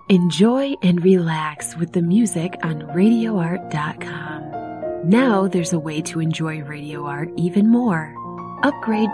Enjoy and relax with the music on RadioArt.com. Now there's a way to enjoy Radio Art even more. Upgrade